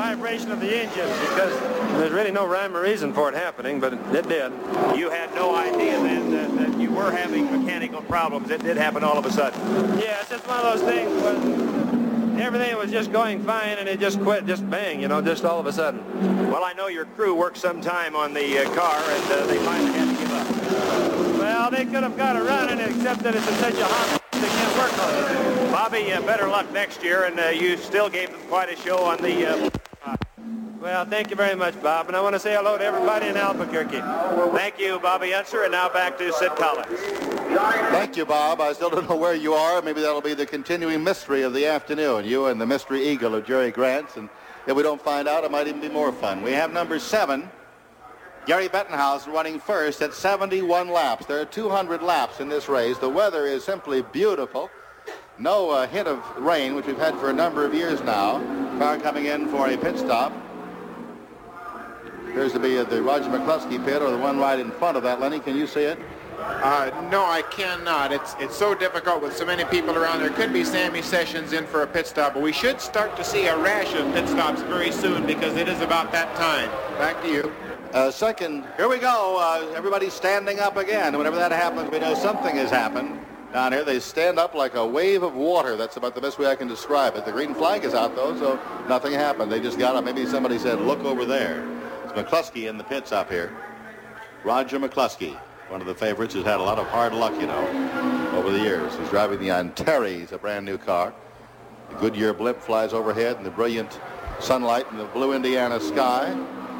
vibration of the engine, because there's really no rhyme or reason for it happening, but it did. You had no idea then that you were having mechanical problems. It did happen all of a sudden. Yeah, it's just one of those things where everything was just going fine, and it just quit, just bang, just all of a sudden. Well, I know your crew worked some time on the car, and they finally had to give up. Well, they could have got it running, except that it's in such a hot they can't work on it. Bobby, better luck next year, and you still gave them quite a show on the... Well, thank you very much, Bob, and I want to say hello to everybody in Albuquerque. Thank you, Bobby Unser, and now back to Sid Collins. Thank you, Bob. I still don't know where you are. Maybe that'll be the continuing mystery of the afternoon, you and the Mystery Eagle of Jerry Grants, and if we don't find out, it might even be more fun. We have number 7, Gary Bettenhausen, running first at 71 laps. There are 200 laps in this race. The weather is simply beautiful. No hint of rain, which we've had for a number of years now. Car coming in for a pit stop. Appears to be at the Roger McCluskey pit, or the one right in front of that. Lenny, can you see it? No, I cannot. It's so difficult with so many people around. There could be Sammy Sessions in for a pit stop, but we should start to see a rash of pit stops very soon, because it is about that time. Back to you. Second, here we go. Everybody's standing up again. Whenever that happens, we know something has happened. Down here, they stand up like a wave of water. That's about the best way I can describe it. The green flag is out, though, so nothing happened. They just got up. Maybe somebody said, look over there. It's McCluskey in the pits up here. Roger McCluskey, one of the favorites, who's had a lot of hard luck, over the years. He's driving the Antares, a brand new car. The Goodyear blimp flies overhead in the brilliant sunlight in the blue Indiana sky.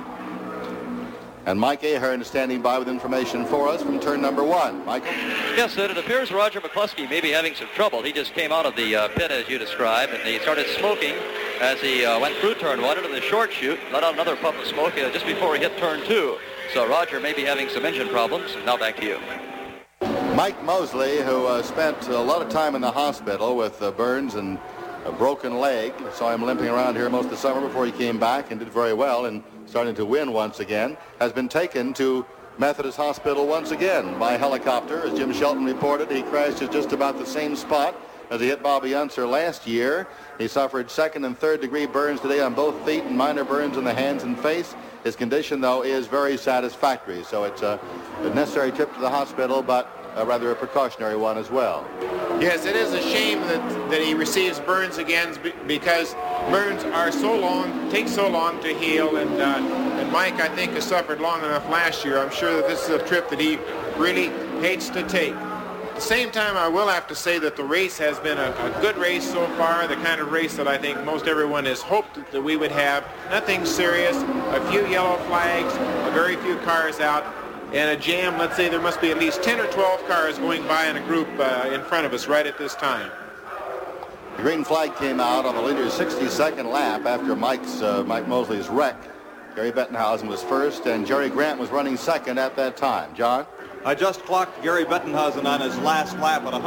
And Mike Ahern is standing by with information for us from turn number 1. Michael? Yes, Sid, it appears Roger McCluskey may be having some trouble. He just came out of the pit, as you described, and he started smoking as he went through turn 1 into the short chute, let out another puff of smoke just before he hit turn 2. So Roger may be having some engine problems. Now back to you. Mike Mosley, who spent a lot of time in the hospital with burns and a broken leg. Saw him limping around here most of the summer before he came back and did very well and starting to win once again, has been taken to Methodist Hospital once again by helicopter. As Jim Shelton reported, he crashed at just about the same spot as he hit Bobby Unser last year. He suffered 2nd and 3rd degree burns today on both feet and minor burns in the hands and face. His condition, though, is very satisfactory, so it's a necessary trip to the hospital, but rather a precautionary one as well. Yes, it is a shame that he receives burns again, because burns are take so long to heal, and Mike, I think, has suffered long enough last year. I'm sure that this is a trip that he really hates to take. At the same time, I will have to say that the race has been a good race so far, the kind of race that I think most everyone has hoped that we would have. Nothing serious, a few yellow flags, very few cars out, and a jam. Let's say there must be at least 10 or 12 cars going by in a group in front of us right at this time. The green flag came out on the leader's 62nd lap after Mike Mosley's wreck. Gary Bettenhausen was first, and Jerry Grant was running second at that time. John? I just clocked Gary Bettenhausen on his last lap at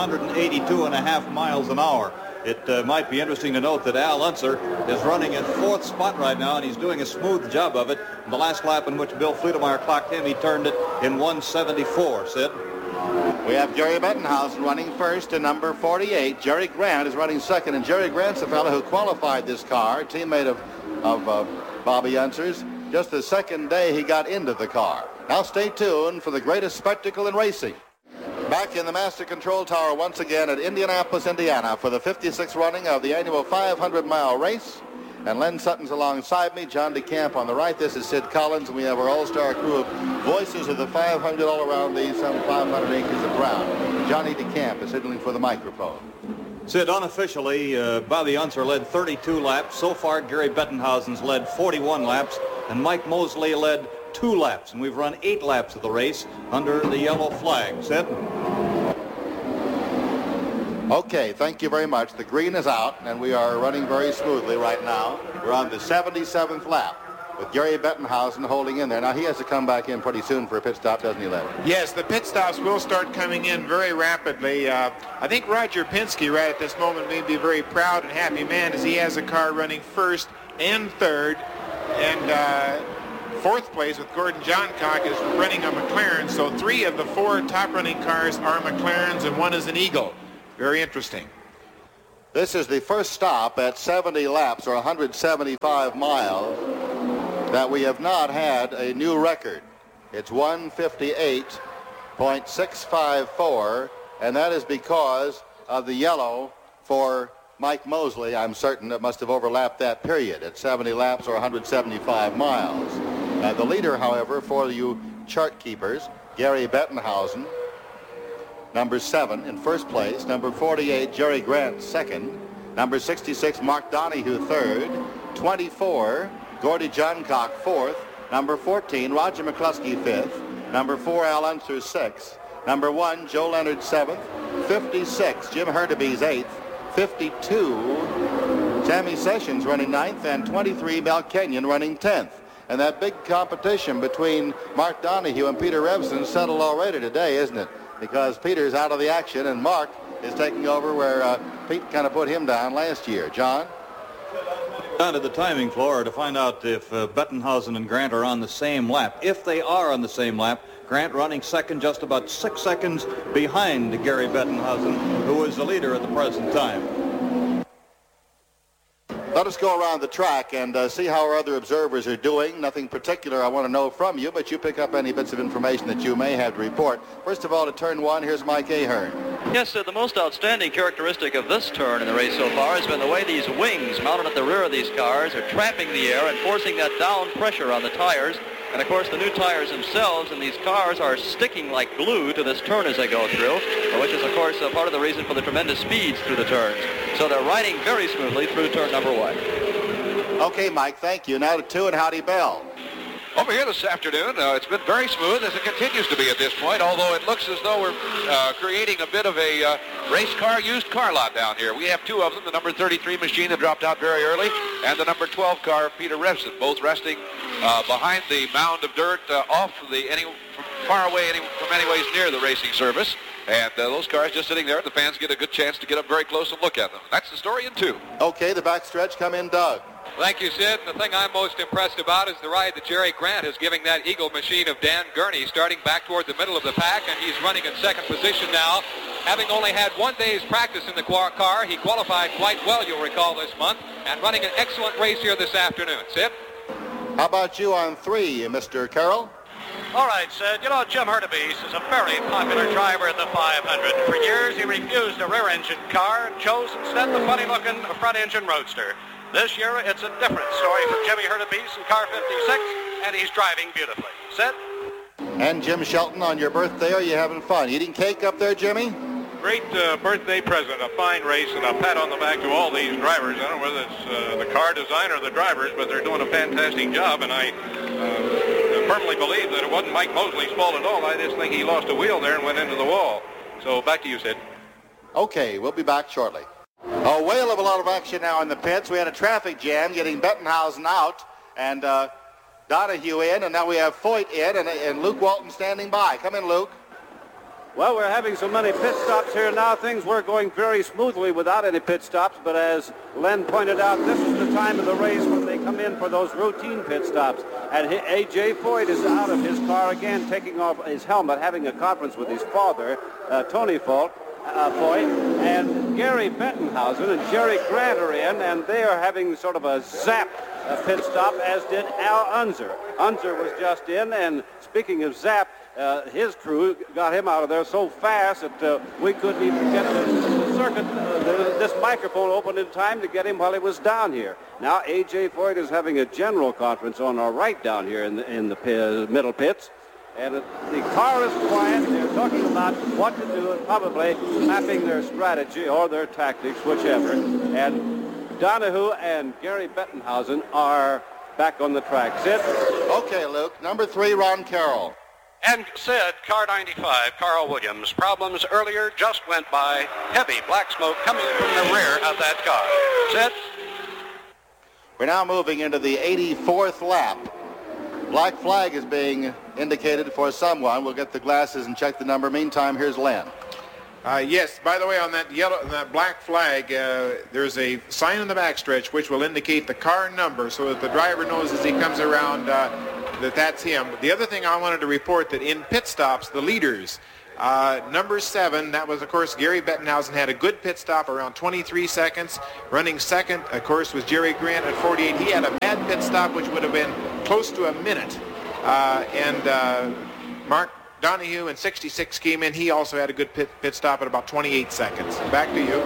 182.5 miles an hour. It might be interesting to note that Al Unser is running in 4th spot right now, and he's doing a smooth job of it. In the last lap in which Bill Fleetemeyer clocked him, he turned it in 174, Sid. We have Gary Bettenhausen running first in number 48. Jerry Grant is running second, and Jerry Grant's the fellow who qualified this car, teammate of Bobby Unser's. Just the second day he got into the car. Now stay tuned for the greatest spectacle in racing. Back in the Master Control Tower once again at Indianapolis, Indiana for the 56th running of the annual 500-mile race. And Len Sutton's alongside me, John DeCamp on the right. This is Sid Collins, and we have our all-star crew of voices of the 500 all around these some 500 acres of ground. Johnny DeCamp is signaling for the microphone. Sid, unofficially, Bobby Unser led 32 laps. So far, Gary Bettenhausen's led 41 laps, and Mike Mosley led 2 laps, and we've run 8 laps of the race under the yellow flag. Sid? Okay, thank you very much. The green is out, and we are running very smoothly right now. We're on the 77th lap with Gary Bettenhausen holding in there. Now, he has to come back in pretty soon for a pit stop, doesn't he, Larry? Yes, the pit stops will start coming in very rapidly. I think Roger Penske right at this moment may be a very proud and happy man, as he has a car running first and third, and 4th place with Gordon Johncock is running a McLaren, so 3 of the 4 top running cars are McLarens and 1 is an Eagle. Very interesting. This is the first stop at 70 laps or 175 miles that we have not had a new record. It's 158.654, and that is because of the yellow for Mike Mosley. I'm certain that must have overlapped that period at 70 laps or 175 miles. The leader, however, for you chart keepers, Gary Bettenhausen, number 7 in first place, number 48 Jerry Grant second, number 66 Mark Donahue third, 24 Gordy Johncock fourth, number 14 Roger McCluskey fifth, number 4 Al Unser sixth, number 1 Joe Leonard seventh, 56 Jim Hurtubise eighth, 52 Sammy Sessions running ninth, and 23 Mel Kenyon running 10th. And that big competition between Mark Donahue and Peter Revson settled already today, isn't it? Because Peter's out of the action and Mark is taking over where Pete kind of put him down last year. John? Down to the timing floor to find out if Bettenhausen and Grant are on the same lap. If they are on the same lap, Grant running second, just about 6 seconds behind Gary Bettenhausen, who is the leader at the present time. Let us go around the track and see how our other observers are doing. Nothing particular I want to know from you, but you pick up any bits of information that you may have to report. First of all, to turn 1, here's Mike Ahern. Yes, the most outstanding characteristic of this turn in the race so far has been the way these wings mounted at the rear of these cars are trapping the air and forcing that down pressure on the tires. And, of course, the new tires themselves in these cars are sticking like glue to this turn as they go through, which is, of course, part of the reason for the tremendous speeds through the turns. So they're riding very smoothly through turn number 1. Okay, Mike, thank you. Now to 2 and Howdy Bell. Over here this afternoon, it's been very smooth, as it continues to be at this point, although it looks as though we're creating a bit of a race car, used car lot down here. We have 2 of them, the number 33 machine that dropped out very early, and the number 12 car, Peter Revson, both resting behind the mound of dirt far away from any ways near the racing service. And those cars just sitting there, and the fans get a good chance to get up very close and look at them. That's the story in 2. Okay, the backstretch, come in, Doug. Thank you, Sid. The thing I'm most impressed about is the ride that Jerry Grant is giving that Eagle machine of Dan Gurney, starting back toward the middle of the pack, and he's running in second position now. Having only had 1 day's practice in the car, he qualified quite well, you'll recall, this month, and running an excellent race here this afternoon. Sid? How about you on 3, Mr. Carroll? All right, Sid. You know, Jim Hurtubise is a very popular driver at the 500. For years, he refused a rear-engine car and chose instead the funny-looking front-engine roadster. This year, it's a different story for Jimmy Hurtubise in car 56, and he's driving beautifully. Sid? And Jim Shelton, on your birthday, are you having fun? Eating cake up there, Jimmy? Great birthday present, a fine race, and a pat on the back to all these drivers. I don't know whether it's the car design or the drivers, but they're doing a fantastic job, and I firmly believe that it wasn't Mike Mosley's fault at all. I just think he lost a wheel there and went into the wall. So back to you, Sid. Okay, we'll be back shortly. A whale of a lot of action now in the pits. We had a traffic jam getting Bettenhausen out and Donahue in, and now we have Foyt in and Luke Walton standing by. Come in, Luke. Well, we're having so many pit stops here now. Things were going very smoothly without any pit stops, but as Len pointed out, this is the time of the race when they come in for those routine pit stops. And A.J. Foyt is out of his car again, taking off his helmet, having a conference with his father, Tony Foyt, and Gary Bettenhausen and Jerry Grant are in, and they are having sort of a zap pit stop, as did Al Unser. Unser was just in, and speaking of zap, his crew got him out of there so fast that we couldn't even get the circuit, this microphone open in time to get him while he was down here. Now A.J. Foyt is having a general conference on our right down here in the middle pits. And the car is quiet. They're talking about what to do and probably mapping their strategy or their tactics, whichever. And Donahue and Gary Bettenhausen are back on the track. Sid? Okay, Luke. Number 3, Ron Carroll. And Sid, car 95, Carl Williams. Problems earlier just went by. Heavy black smoke coming from the rear of that car. Sid? We're now moving into the 84th lap. Black flag is being indicated for someone. We'll get the glasses and check the number. Meantime, here's Len. Yes, by the way, on that black flag, there's a sign on the backstretch which will indicate the car number so that the driver knows as he comes around that that's him. The other thing I wanted to report, that in pit stops, the leaders Number 7, that was, of course, Gary Bettenhausen, had a good pit stop around 23 seconds. Running second, of course, was Jerry Grant at 48. He had a bad pit stop, which would have been close to a minute. Mark Donahue in 66 came in. He also had a good pit stop at about 28 seconds. Back to you.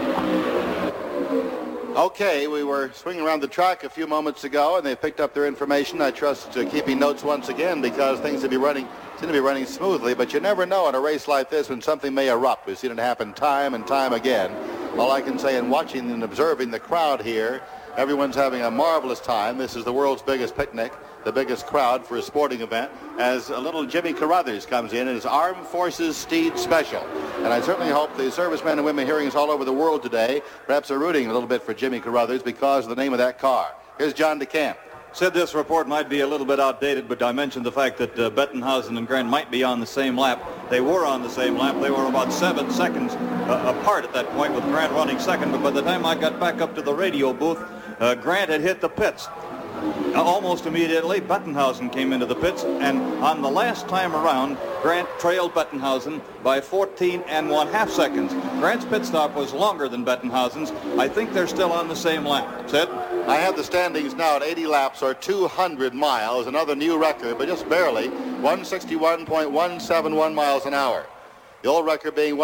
Okay, we were swinging around the track a few moments ago, and they picked up their information. I trust keeping notes once again, because things seem to be running smoothly, but you never know in a race like this when something may erupt. We've seen it happen time and time again. All I can say in watching and observing the crowd here, everyone's having a marvelous time. This is the world's biggest picnic, the biggest crowd for a sporting event, as a little Jimmy Carruthers comes in his Armed Forces Steed Special. And I certainly hope the servicemen and women hearing us all over the world today perhaps are rooting a little bit for Jimmy Carruthers because of the name of that car. Here's John DeCamp. Said this report might be a little bit outdated, but I mentioned the fact that Bettenhausen and Grant might be on the same lap. They were on the same lap. They were about 7 seconds apart at that point, with Grant running second. But by the time I got back up to the radio booth, Grant had hit the pits. Almost immediately, Bettenhausen came into the pits, and on the last time around, Grant trailed Bettenhausen by 14.5 seconds. Grant's pit stop was longer than Bettenhausen's. I think they're still on the same lap. Sid? I have the standings now at 80 laps, or 200 miles, another new record, but just barely, 161.171 miles an hour. The old record being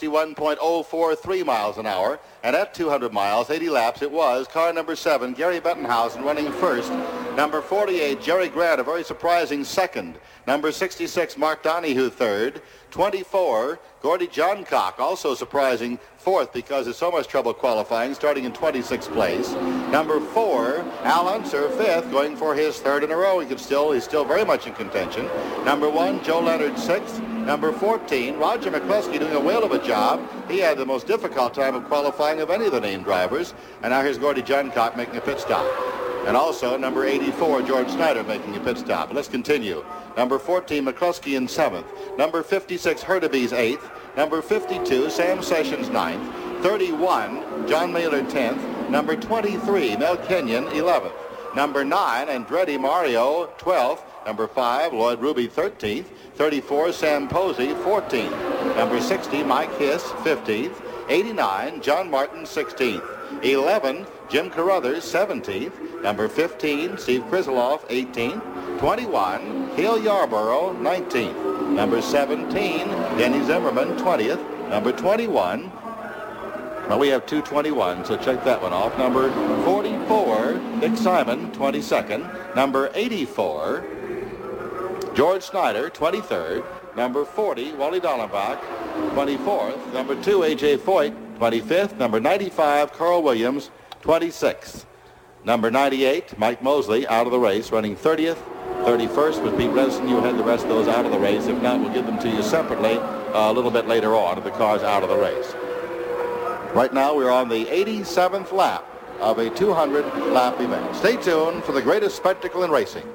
161.043 miles an hour. And at 200 miles, 80 laps, it was car number 7, Gary Bettenhausen, running first. Number 48, Jerry Grant, a very surprising second. Number 66, Mark Donahue, third. 24, Gordy Johncock, also surprising fourth because there's so much trouble qualifying, starting in 26th place. Number 4, Al Unser, fifth, going for his third in a row. He's still very much in contention. Number 1, Joe Leonard, sixth. Number 14, Roger McCluskey, doing a whale of a job. He had the most difficult time of qualifying of any of the named drivers. And now here's Gordy Johncock making a pit stop. And also number 84, George Snyder, making a pit stop. Let's continue. Number 14, McCluskey in 7th. Number 56, Hurtubise 8th. Number 52, Sam Sessions 9th. 31, John Mailer 10th. Number 23, Mel Kenyon 11th. Number 9, Andretti Mario 12th. Number 5, Lloyd Ruby 13th. 34, Sam Posey 14th. Number 60, Mike Hiss 15th. 89, John Martin 16th. 11, Jim Carruthers 17th. Number 15, Steve Kriseloff 18th. 21, Hale Yarborough 19th. Number 17, Denny Zimmerman 20th. Number 21, well, we have 221, so check that one off. Number 44, Dick Simon 22nd. Number 84, George Snyder 23rd. Number 40, Wally Dallenbach 24th. Number 2, A.J. Foyt 25th. Number 95, Carl Williams 26th. Number 98, Mike Mosley, out of the race, running 30th. 31st was Pete Redson. You had the rest of those out of the race. If not, we'll give them to you separately a little bit later on if the car's out of the race. Right now, we're on the 87th lap of a 200-lap event. Stay tuned for the greatest spectacle in racing.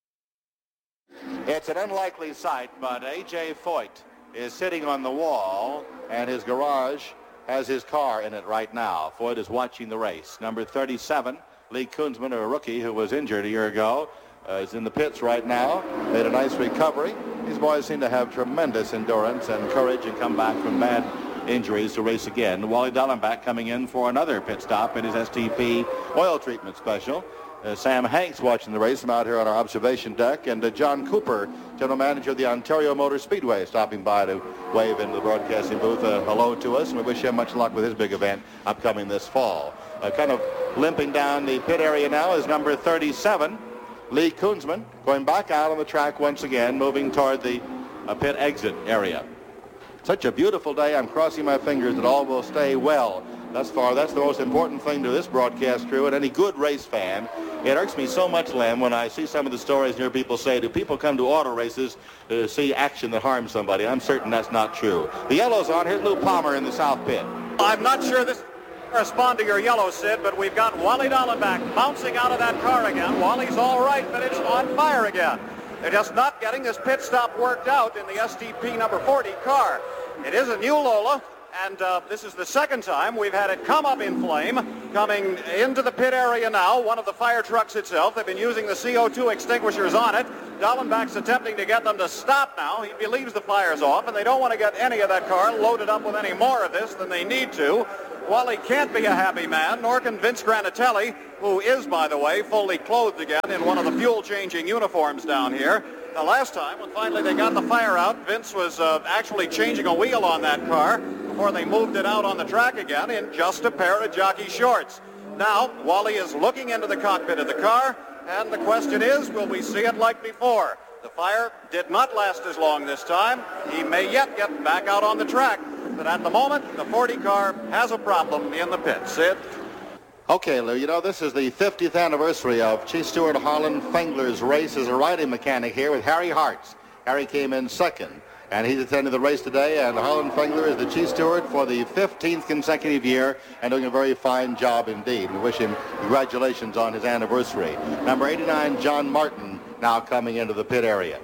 It's an unlikely sight, but A.J. Foyt is sitting on the wall, and his garage has his car in it right now. Foyt is watching the race. Number 37, Lee Kunzman, a rookie who was injured a year ago, is in the pits right now. Made a nice recovery. These boys seem to have tremendous endurance and courage and come back from bad injuries to race again. Wally Dallenbach coming in for another pit stop in his STP oil treatment special. Sam Hanks watching the race from out here on our observation deck, and John Cooper, general manager of the Ontario Motor Speedway, stopping by to wave into the broadcasting booth hello to us, and we wish him much luck with his big event upcoming this fall. Kind of limping down the pit area now is number 37, Lee Kunzman, going back out on the track once again, moving toward the pit exit area. Such a beautiful day. I'm crossing my fingers that all will stay well thus far. That's the most important thing to this broadcast crew and any good race fan. It irks me so much, Lem, when I see some of the stories and hear people say, do people come to auto races to see action that harms somebody? I'm certain that's not true. The yellow's on. Here's Lou Palmer in the south pit. I'm not sure this correspond to your yellow, Sid, but we've got Wally Dallenbach bouncing out of that car again. Wally's all right, but it's on fire again. They're just not getting this pit stop worked out in the STP number 40 car. It is a new Lola, And this is the second time we've had it come up in flame, coming into the pit area now, one of the fire trucks itself. They've been using the CO2 extinguishers on it. Dallenbach's attempting to get them to stop now. He believes the fire's off, and they don't want to get any of that car loaded up with any more of this than they need to. Wally can't be a happy man, nor can Vince Granatelli, who is, by the way, fully clothed again in one of the fuel-changing uniforms down here. The last time, when finally they got the fire out, Vince was actually changing a wheel on that car before they moved it out on the track again in just a pair of jockey shorts. Now, Wally is looking into the cockpit of the car, and the question is, will we see it like before? The fire did not last as long this time. He may yet get back out on the track, but at the moment, the 40 car has a problem in the pit. Sid? Okay, Lou, you know, this is the 50th anniversary of Chief Stewart Harlan Fengler's race as a riding mechanic here with Harry Hartz. Harry came in second, and he's attending the race today, and Harlan Fengler is the Chief Stewart for the 15th consecutive year and doing a very fine job indeed. We wish him congratulations on his anniversary. Number 89, John Martin, now coming into the pit area.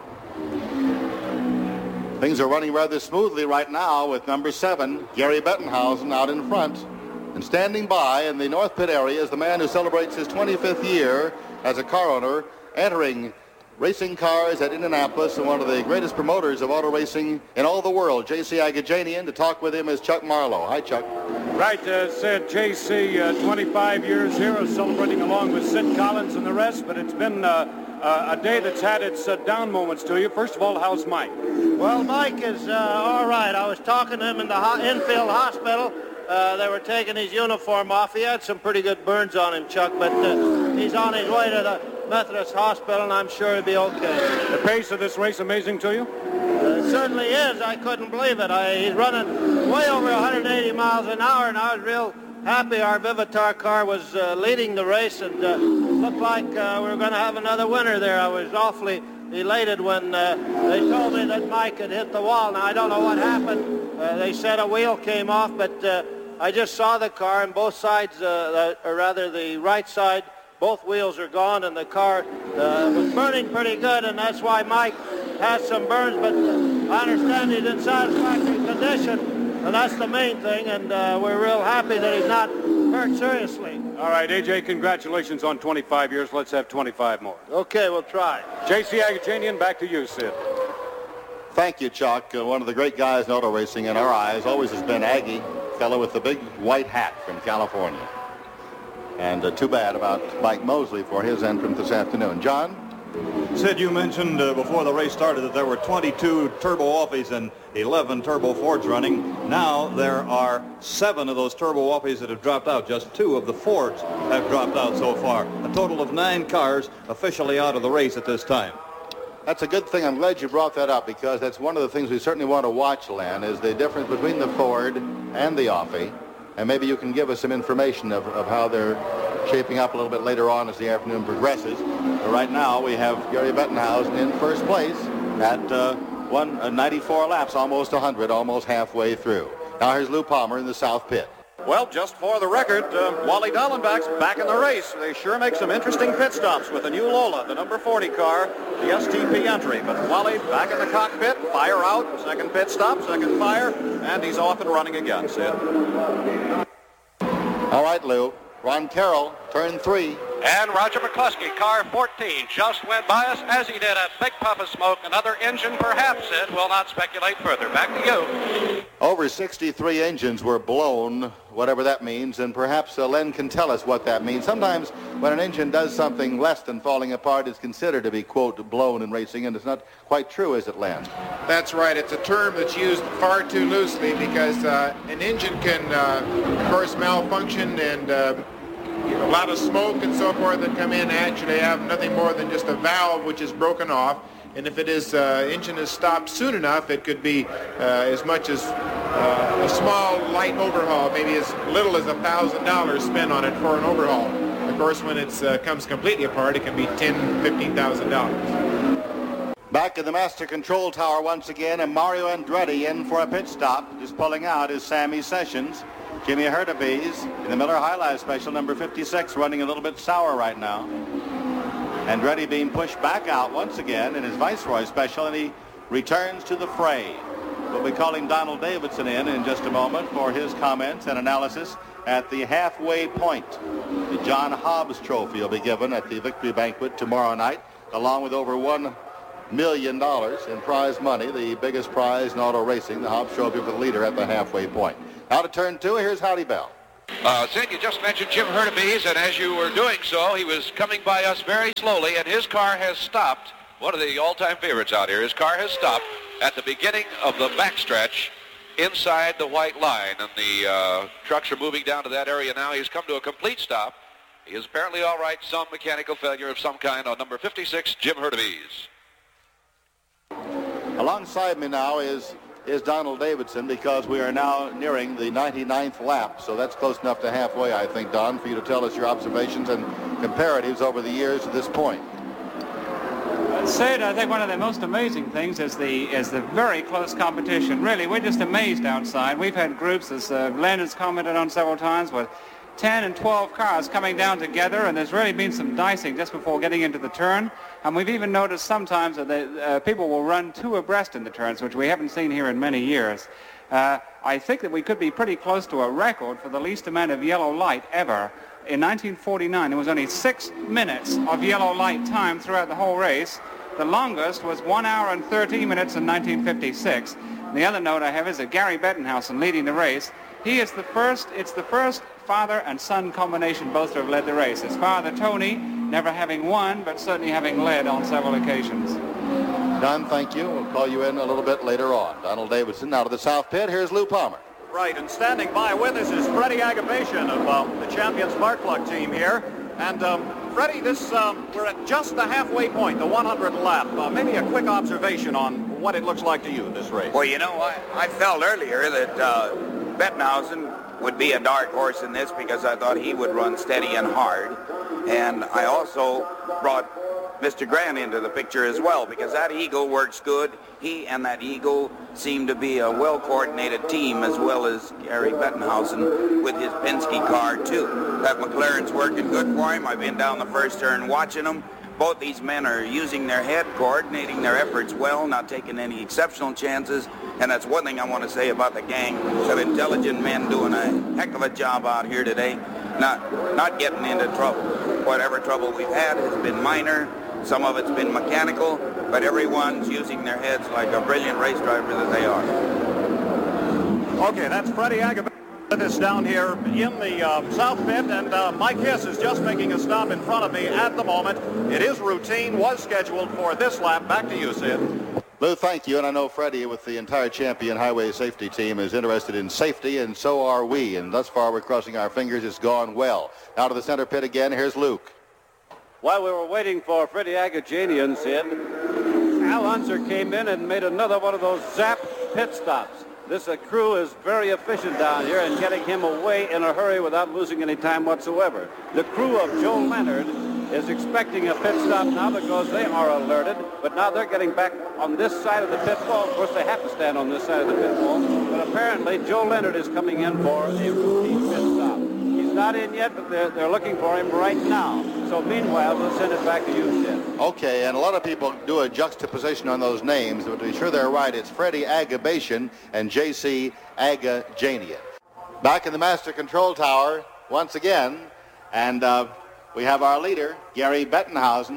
Things are running rather smoothly right now with number 7, Gary Bettenhausen, out in front. And standing by in the North Pit area is the man who celebrates his 25th year as a car owner, entering racing cars at Indianapolis, and one of the greatest promoters of auto racing in all the world. J.C. Agajanian. To talk with him is Chuck Marlowe. Hi, Chuck. Right, said J.C., 25 years here, celebrating along with Sid Collins and the rest, but it's been a day that's had its down moments to you. First of all, how's Mike? Well, Mike is all right. I was talking to him in the infield hospital. They were taking his uniform off. He had some pretty good burns on him, Chuck, but he's on his way to the Methodist Hospital, and I'm sure he'll be okay. The pace of this race amazing to you? It certainly is. I couldn't believe it. He's running way over 180 miles an hour, and I was real happy our Vivitar car was leading the race, and looked like we were going to have another winner there. I was awfully elated when they told me that Mike had hit the wall. Now, I don't know what happened. They said a wheel came off, but I just saw the car, and both sides, or rather the right side, both wheels are gone, and the car was burning pretty good, and that's why Mike has some burns, but I understand he's in satisfactory condition, and that's the main thing, and we're real happy that he's not hurt seriously. All right, A.J., congratulations on 25 years. Let's have 25 more. Okay, we'll try. J.C. Agajanian, back to you, Sid. Thank you, Chuck. One of the great guys in auto racing in our eyes always has been Aggie, fellow with the big white hat from California. And too bad about Mike Mosley for his entrance this afternoon. John? Sid, you mentioned before the race started that there were 22 Turbo Whoppies and 11 Turbo Fords running. Now there are 7 of those Turbo Whoppies that have dropped out. Just 2 of the Fords have dropped out so far. A total of 9 cars officially out of the race at this time. That's a good thing. I'm glad you brought that up, because that's one of the things we certainly want to watch, Len, is the difference between the Ford and the Offie. And maybe you can give us some information of how they're shaping up a little bit later on as the afternoon progresses. But right now we have Gary Bettenhausen in first place at 94 laps, almost 100, almost halfway through. Now here's Lou Palmer in the South Pit. Well, just for the record, Wally Dallenbach's back in the race. They sure make some interesting pit stops with the new Lola, the number 40 car, the STP entry. But Wally back in the cockpit, fire out, second pit stop, second fire, and he's off and running again, Sid. All right, Lou. Ron Carroll, turn 3. And Roger McCluskey, car 14, just went by us as he did a big puff of smoke. Another engine, perhaps, Sid. Will not speculate further. Back to you. Over 63 engines were blown, whatever that means, and perhaps Len can tell us what that means. Sometimes when an engine does something less than falling apart, it's considered to be, quote, blown in racing, and it's not quite true, is it, Len? That's right. It's a term that's used far too loosely, because an engine can, of course, malfunction, and a lot of smoke and so forth that come in actually have nothing more than just a valve which is broken off. And if it is engine is stopped soon enough, it could be as much as a small light overhaul, maybe as little as $1,000 spent on it for an overhaul. Of course, when it comes completely apart, it can be $10,000, $15,000. Back in the master control tower once again, and Mario Andretti in for a pit stop. Just pulling out is Sammy Sessions. Jimmy Hurtubise in the Miller High Life Special, number 56, running a little bit sour right now. Andretti being pushed back out once again in his Viceroy Special, and he returns to the fray. We'll be calling Donald Davidson in just a moment for his comments and analysis at the halfway point. The John Hobbs Trophy will be given at the Victory Banquet tomorrow night, along with over $1 million in prize money, the biggest prize in auto racing, the Hobbs Trophy for the leader at the halfway point. Now to turn 2, here's Howdy Bell. Sid, you just mentioned Jim Hurtubise, and as you were doing so, he was coming by us very slowly, and his car has stopped. One of the all-time favorites out here. His car has stopped at the beginning of the backstretch inside the white line, and the trucks are moving down to that area now. He's come to a complete stop. He is apparently all right. Some mechanical failure of some kind on number 56, Jim Hurtubise. Alongside me now is Donald Davidson, because we are now nearing the 99th lap, so that's close enough to halfway, I think, Don, for you to tell us your observations and comparatives over the years to this point. Sid, I think one of the most amazing things is the very close competition. Really, we're just amazed outside. We've had groups, as Len has commented on several times, with 10 and 12 cars coming down together, and there's really been some dicing just before getting into the turn. And we've even noticed sometimes that people will run 2 abreast in the turns, which we haven't seen here in many years. I think that we could be pretty close to a record for the least amount of yellow light ever. In 1949, there was only 6 minutes of yellow light time throughout the whole race. The longest was 1 hour and 13 minutes in 1956. And the other note I have is that Gary Bettenhausen leading the race. It's the first father and son combination both to have led the race. His father, Tony, never having won, but certainly having led on several occasions. Don, thank you. We'll call you in a little bit later on. Donald Davidson now to the south pit. Here's Lou Palmer. Right, and standing by with us is Freddie Agabashian of the champion Spark Plug team here. And Freddie, we're at just the halfway point, the 100th lap. Maybe a quick observation on what it looks like to you, this race. Well, you know, I felt earlier that Bettenhausen would be a dark horse in this because I thought he would run steady and hard. And I also brought Mr. Grant into the picture as well, because that Eagle works good. He and that Eagle seem to be a well-coordinated team, as well as Gary Bettenhausen with his Penske car, too. That McLaren's working good for him. I've been down the first turn watching them. Both these men are using their head, coordinating their efforts well, not taking any exceptional chances. And that's one thing I want to say about the gang of intelligent men doing a heck of a job out here today, not getting into trouble. Whatever trouble we've had has been minor. Some of it's been mechanical, but everyone's using their heads like a brilliant race driver that they are. Okay, that's Freddie Agabashian with us down here in the south pit, and Mike Hiss is just making a stop in front of me at the moment. It is routine, was scheduled for this lap. Back to you, Sid. Lou, thank you, and I know Freddie with the entire champion highway safety team is interested in safety, and so are we, and thus far we're crossing our fingers. It's gone well. Now to the center pit again. Here's Luke. While we were waiting for Freddie Agabashian, Sid, Al Unser came in and made another one of those zap pit stops. This crew is very efficient down here in getting him away in a hurry without losing any time whatsoever. The crew of Joe Leonard is expecting a pit stop now because they are alerted, but now they're getting back on this side of the pit wall. Of course, they have to stand on this side of the pit wall, but apparently Joe Leonard is coming in for a routine pit stop. He's not in yet, but they're looking for him right now. So meanwhile, we'll send it back to you, Sid. Okay, and a lot of people do a juxtaposition on those names, but to be sure they're right, it's Freddie Agabashian and J.C. Agajanian. Back in the master control tower once again, and we have our leader, Gary Bettenhausen.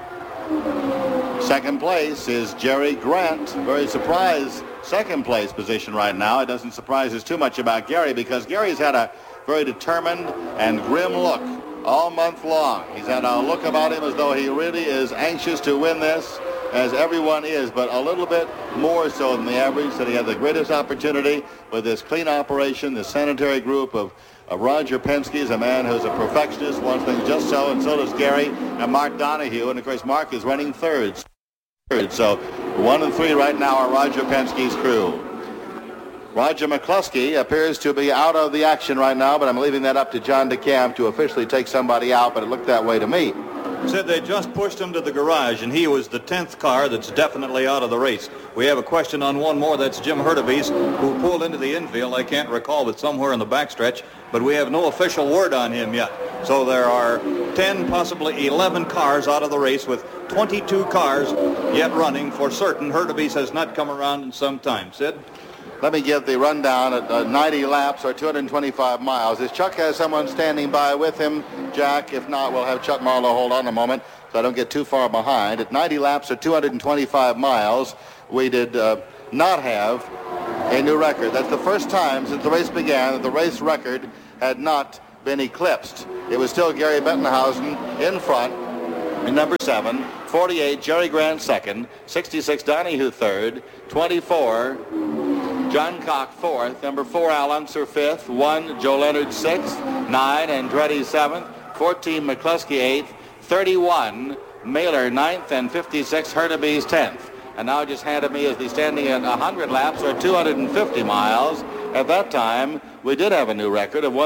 Second place is Jerry Grant. Very surprised second place position right now. It doesn't surprise us too much about Gary because Gary's had a very determined and grim look all month long. He's had a look about him as though he really is anxious to win this, as everyone is, but a little bit more so than the average. That he had the greatest opportunity with this clean operation, the sanitary group of Roger Penske is a man who's a perfectionist, wants things just so, and so does Gary and Mark Donohue. And of course, Mark is running thirds. So 1 and 3 right now are Roger Penske's crew. Roger McCluskey appears to be out of the action right now, but I'm leaving that up to John DeCamp to officially take somebody out, but it looked that way to me. Said they just pushed him to the garage, and he was the 10th car that's definitely out of the race. We have a question on one more. That's Jim Hurtubise, who pulled into the infield. I can't recall, but somewhere in the backstretch. But we have no official word on him yet. So there are 10, possibly 11 cars out of the race, with 22 cars yet running for certain. Hurtubise has not come around in some time. Sid? Let me give the rundown at 90 laps or 225 miles. As Chuck has someone standing by with him, Jack, if not, we'll have Chuck Marlowe hold on a moment so I don't get too far behind. At 90 laps or 225 miles, we did not have a new record. That's the first time since the race began that the race record had not been eclipsed. It was still Gary Bettenhausen in front in number 7, 48 Jerry Grant second, 66 Donahue third, 24 John Cock fourth, number 4 Al Unser fifth, 1 Joe Leonard sixth, 9 Andretti seventh, 14 McCluskey eighth, 31 Mailer ninth, and 56 Hurtubise 10th. And now just handed me as the standing at 100 laps or 250 miles. At that time, we did have a new record of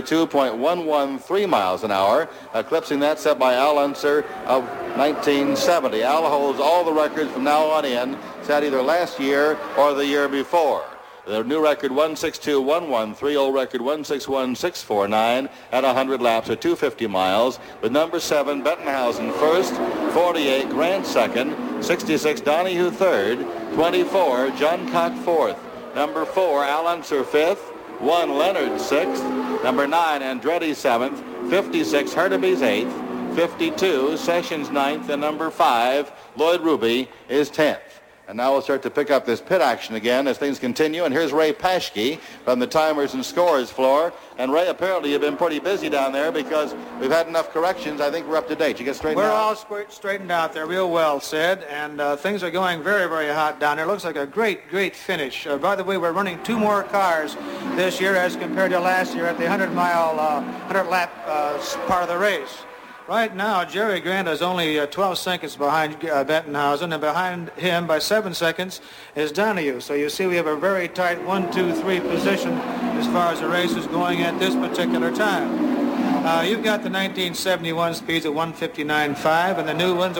162.113 miles an hour, eclipsing that set by Al Unser of 1970. Al holds all the records from now on in, set either last year or the year before. The new record 162.113, old record 161.649 at 100 laps or 250 miles, with number 7 Bettenhausen first, 48 Grant second, 66 Donahue third, 24 John Cock fourth, number 4 Al Unser fifth, 1 Leonard sixth, number 9 Andretti seventh, 56 Hurtubise eighth, 52 Sessions ninth, and number 5 Lloyd Ruby is 10th. And now we'll start to pick up this pit action again as things continue. And here's Ray Paschke from the timers and scores floor. And Ray, apparently you've been pretty busy down there because we've had enough corrections. I think we're up to date. You get straightened out? We're all straightened out there real well, Sid. And things are going very, very hot down there. Looks like a great, great finish. By the way, we're running 2 more cars this year as compared to last year at the 100-lap part of the race. Right now, Jerry Grant is only 12 seconds behind Bettenhausen, and behind him by 7 seconds is Donahue. So you see we have a very tight 1, 2, 3 position as far as the race is going at this particular time. You've got the 1971 speeds at 159.5 and the new ones at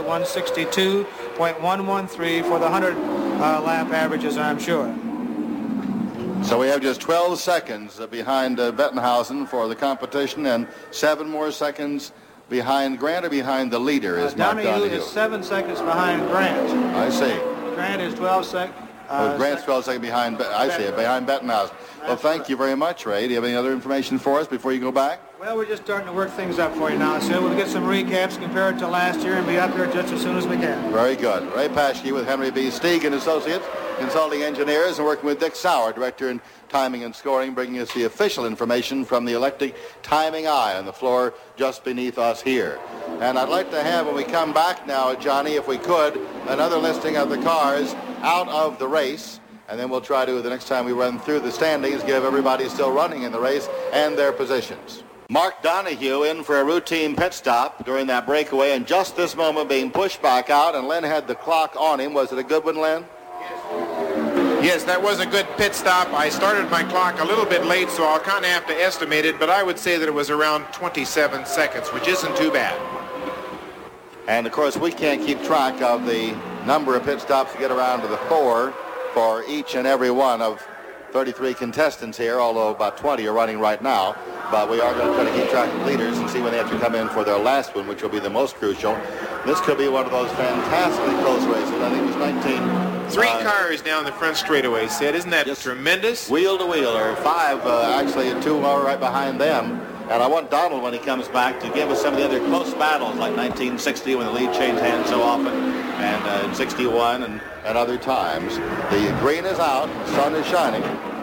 162.113 for the 100-lap averages, I'm sure. So we have just 12 seconds behind Bettenhausen for the competition and 7 more seconds behind Grant, or behind the leader is Mark Donahue. Is 7 seconds behind Grant. I see. Grant is 12 seconds. Grant's 12 seconds behind, behind Bettenhausen. Well, thank you very much, Ray. Do you have any other information for us before you go back? Well, we're just starting to work things up for you now, so we'll get some recaps compared to last year and be up there just as soon as we can. Very good. Ray Paschke with Henry B. Stieg and Associates, consulting engineers, and working with Dick Sauer, director in timing and scoring, bringing us the official information from the Electric Timing Eye on the floor just beneath us here. And I'd like to have, when we come back now, Johnny, if we could, another listing of the cars out of the race. And then we'll try to, the next time we run through the standings, give everybody still running in the race and their positions. Mark Donahue in for a routine pit stop during that breakaway, and just this moment being pushed back out, and Len had the clock on him. Was it a good one, Len? Yes, that was a good pit stop. I started my clock a little bit late, so I'll kind of have to estimate it, but I would say that it was around 27 seconds, which isn't too bad. And, of course, we can't keep track of the number of pit stops to get around to the 4 for each and every one of 33 contestants here, although about 20 are running right now. But we are going to try to keep track of leaders and see when they have to come in for their last one, which will be the most crucial. This could be one of those fantastically close races. I think it was 3 cars down the front straightaway, Sid. Isn't that tremendous? Wheel to wheel, or 5, actually 2 are right behind them. And I want Donald, when he comes back, to give us some of the other close battles, like 1960 when the lead changed hands so often, and in 61 and other times. The green is out, the sun is shining.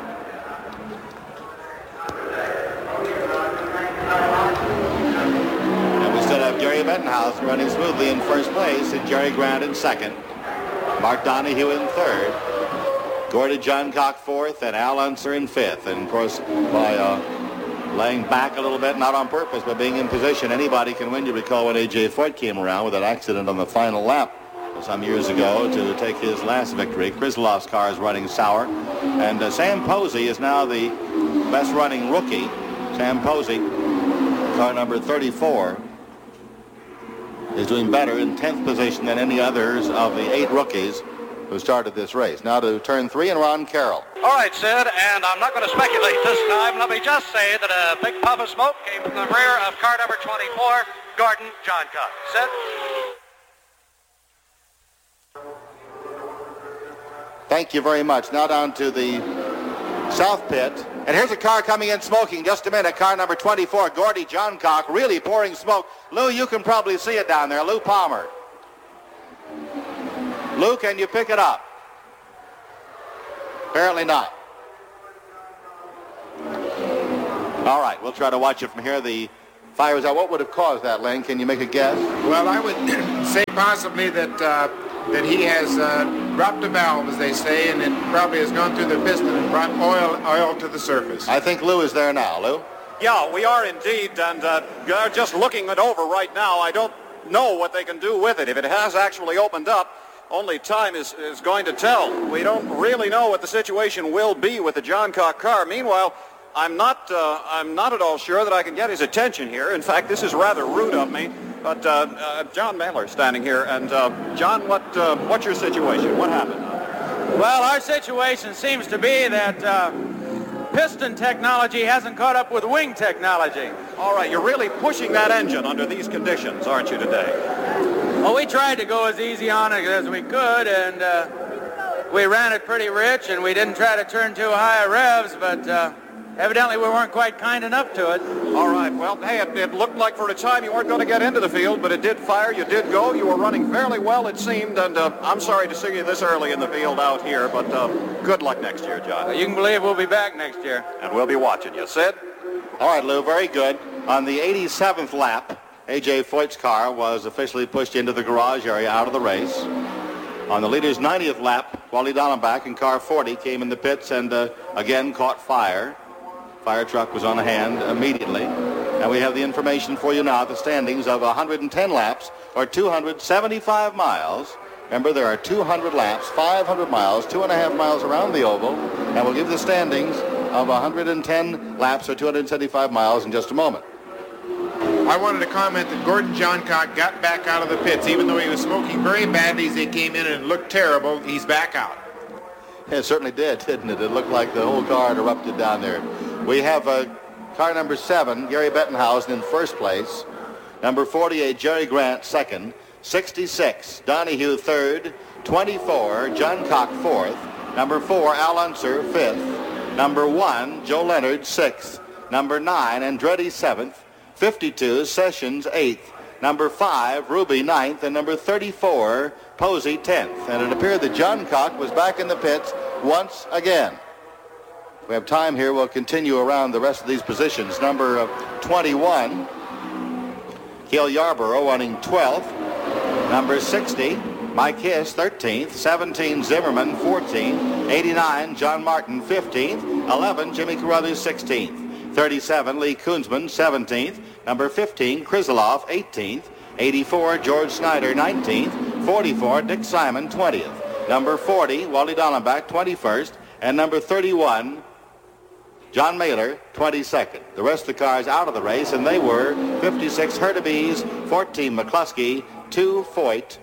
And we still have Gary Bettenhausen running smoothly in first place, and Jerry Grant in second. Mark Donahue in third. Gordy John Cock fourth, and Al Unser in fifth. And, of course, by laying back a little bit, not on purpose, but being in position, anybody can win. You recall when A.J. Foyt came around with that accident on the final lap some years ago to take his last victory. Krislov's car is running sour. And Sam Posey is now the best running rookie. Sam Posey, car number 34. is doing better in 10th position than any others of the 8 rookies who started this race. Now to turn 3 and Ron Carroll. All right, Sid, and I'm not going to speculate this time. Let me just say that a big puff of smoke came from the rear of car number 24, Gordon Johncock. Sid? Thank you very much. Now down to the south pit. And here's a car coming in smoking. Just a minute. Car number 24, Gordy Johncock, really pouring smoke. Lou, you can probably see it down there. Lou Palmer. Lou, can you pick it up? Apparently not. All right, we'll try to watch it from here. The fire is out. What would have caused that, Len? Can you make a guess? Well, I would say possibly that he has dropped a valve, as they say, and it probably has gone through the piston and brought oil to the surface. I think Lou is there now. Lou? Yeah, we are indeed, and they're just looking it over right now. I don't know what they can do with it. If it has actually opened up, only time is going to tell. We don't really know what the situation will be with the Johncock car. Meanwhile, I'm not at all sure that I can get his attention here. In fact, this is rather rude of me. But John Mailer standing here, and John, what's your situation? What happened? Well, our situation seems to be that piston technology hasn't caught up with wing technology. All right, you're really pushing that engine under these conditions, aren't you, today? Well, we tried to go as easy on it as we could, and we ran it pretty rich, and we didn't try to turn too high revs, but evidently we weren't quite kind enough to it. All right, well, hey, it looked like for a time you weren't going to get into the field, but it did fire, you did go, you were running fairly well, it seemed, and I'm sorry to see you this early in the field out here, but good luck next year, John. You can believe we'll be back next year. And we'll be watching you. Sid? All right, Lou, very good. On the 87th lap, A.J. Foyt's car was officially pushed into the garage area out of the race. On the leader's 90th lap, Wally Dallenbach in car 40 came in the pits and again caught fire. Fire truck was on hand immediately. And we have the information for you now, the standings of 110 laps or 275 miles. Remember, there are 200 laps, 500 miles, 2.5 miles around the oval. And we'll give the standings of 110 laps or 275 miles in just a moment. I wanted to comment that Gordon Johncock got back out of the pits. Even though he was smoking very badly as he came in and it looked terrible, he's back out. It certainly did, didn't it? It looked like the whole car had erupted down there. We have car number 7, Gary Bettenhausen in first place. Number 48, Jerry Grant, second. 66, Donahue, third. 24, Johncock, fourth. Number 4, Al Unser, fifth. Number 1, Joe Leonard, sixth. Number 9, Andretti, seventh. 52, Sessions, eighth. Number 5, Ruby, ninth. And number 34, Posey, 10th. And it appeared that Johncock was back in the pits once again. If we have time here, we'll continue around the rest of these positions. Number 21, Cale Yarborough running 12th. Number 60, Mike Hiss, 13th. 17, Zimmerman, 14th. 89, John Martin, 15th. 11, Jimmy Carruthers, 16th. 37, Lee Koonsman, 17th. Number 15, Krisilov, 18th. 84, George Snyder, 19th. 44, Dick Simon, 20th. Number 40, Wally Dallenbach, 21st. And number 31, John Mailer, 22nd. The rest of the cars out of the race, and they were 56 Hurtubise, 14 McCluskey, 2 Foyt,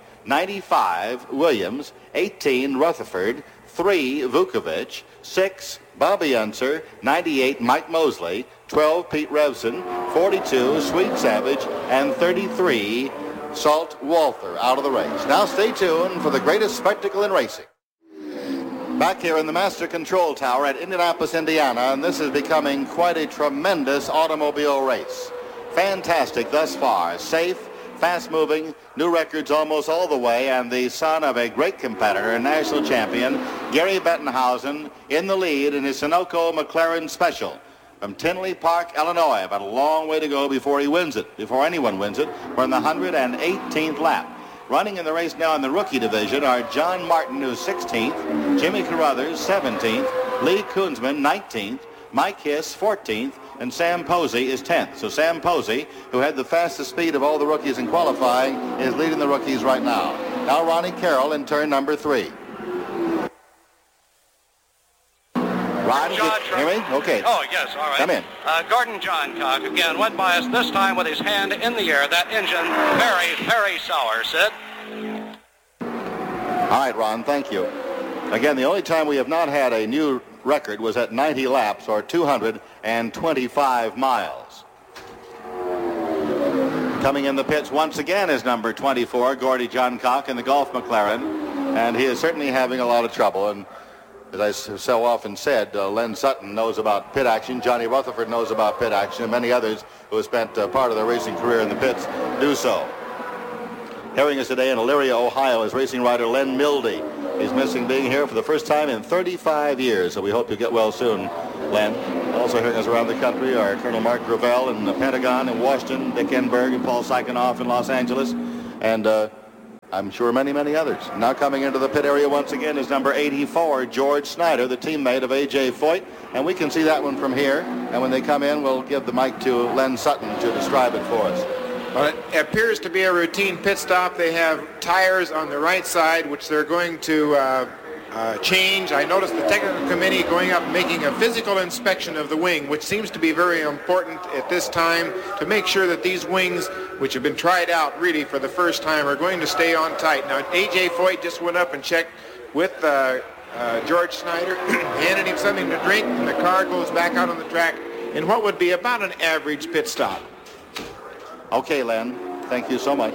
95 Williams, 18 Rutherford, 3 Vukovic, 6 Bobby Unser, 98 Mike Mosley, 12 Pete Revson, 42 Sweet Savage, and 33 Salt Walther out of the race. Now stay tuned for the greatest spectacle in racing. Back here in the Master Control Tower at Indianapolis, Indiana, and this is becoming quite a tremendous automobile race. Fantastic thus far. Safe, fast-moving, new records almost all the way, and the son of a great competitor and national champion, Gary Bettenhausen, in the lead in his Sunoco McLaren Special from Tinley Park, Illinois. But a long way to go before he wins it, before anyone wins it. We're in the 118th lap. Running in the race now in the rookie division are John Martin, who's 16th, Jimmy Carruthers, 17th, Lee Koonsman, 19th, Mike Hiss, 14th, and Sam Posey is 10th. So Sam Posey, who had the fastest speed of all the rookies in qualifying, is leading the rookies right now. Now Ronnie Carroll in turn number 3. Ron, hear me? Okay. Oh, yes, all right. Come in. Gordon Johncock again went by us this time with his hand in the air. That engine very, very sour, Sid. All right, Ron, thank you. Again, the only time we have not had a new record was at 90 laps, or 225 miles. Coming in the pits once again is number 24, Gordy Johncock in the Golf McLaren, and he is certainly having a lot of trouble. And as I so often said, Len Sutton knows about pit action, Johnny Rutherford knows about pit action, and many others who have spent part of their racing career in the pits do so. Carrying us today in Elyria, Ohio, is racing rider Len Mildy. He's missing being here for the first time in 35 years, so we hope you get well soon, Len. Also hearing us around the country are Colonel Mark Gravel in the Pentagon in Washington, Dick Enberg and Paul Sykonoff in Los Angeles, and I'm sure many, many others. Now coming into the pit area once again is number 84, George Snyder, the teammate of A.J. Foyt, and we can see that one from here, and when they come in, we'll give the mic to Len Sutton to describe it for us. Well, it appears to be a routine pit stop. They have tires on the right side, which they're going to change. I noticed the technical committee going up making a physical inspection of the wing, which seems to be very important at this time to make sure that these wings, which have been tried out really for the first time, are going to stay on tight. Now, A.J. Foyt just went up and checked with George Snyder, handed him something to drink, and the car goes back out on the track in what would be about an average pit stop. Okay, Len. Thank you so much.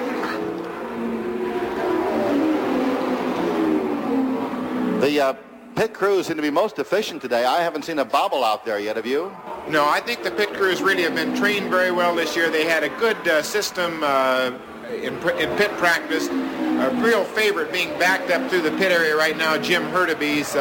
The pit crews seem to be most efficient today. I haven't seen a bobble out there yet, have you? No, I think the pit crews really have been trained very well this year. They had a good system in pit practice. A real favorite being backed up through the pit area right now, Jim Hurtubise,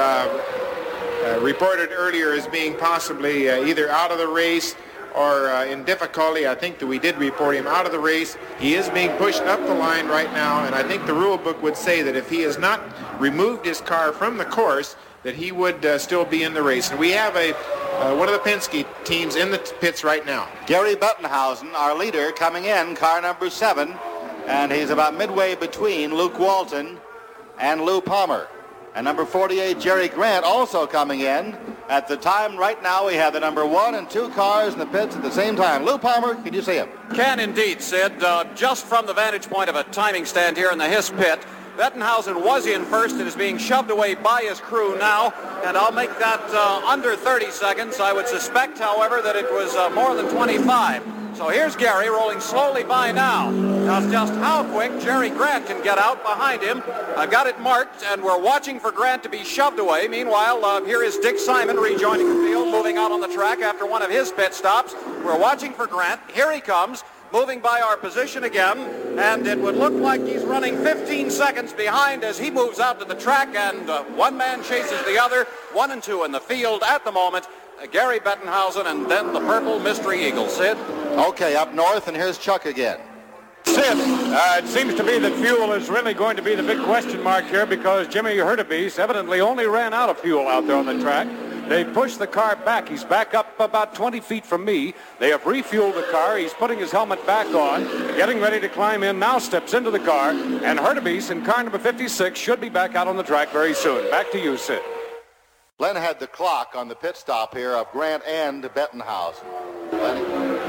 reported earlier as being possibly either out of the race or in difficulty. I think that we did report him out of the race. He is being pushed up the line right now, and I think the rule book would say that if he has not removed his car from the course, that he would still be in the race. And we have one of the Penske teams in the pits right now. Gary Bettenhausen, our leader, coming in, car number 7, and he's about midway between Luke Walton and Lou Palmer. And number 48, Jerry Grant, also coming in. At the time right now, we have the number 1 and 2 cars in the pits at the same time. Lou Palmer, can you see him? Can indeed, Sid. Just from the vantage point of a timing stand here in the Hiss pit, Bettenhausen was in first and is being shoved away by his crew now, and I'll make that under 30 seconds. I would suspect, however, that it was more than 25. So here's Gary rolling slowly by now. Now just how quick Jerry Grant can get out behind him. I've got it marked, and we're watching for Grant to be shoved away. Meanwhile, here is Dick Simon rejoining the field, moving out on the track after one of his pit stops. We're watching for Grant. Here he comes, moving by our position again, and it would look like he's running 15 seconds behind as he moves out to the track, and one man chases the other. 1 and 2 in the field at the moment. Gary Bettenhausen, and then the Purple Mystery Eagle. Sid? Okay, up north, and here's Chuck again. Sid, it seems to me that fuel is really going to be the big question mark here, because Jimmy Hurtubise evidently only ran out of fuel out there on the track. They pushed the car back. He's back up about 20 feet from me. They have refueled the car. He's putting his helmet back on, getting ready to climb in, now steps into the car, and Hurtubise in car number 56 should be back out on the track very soon. Back to you, Sid. Len had the clock on the pit stop here of Grant and Bettenhausen. Lenny?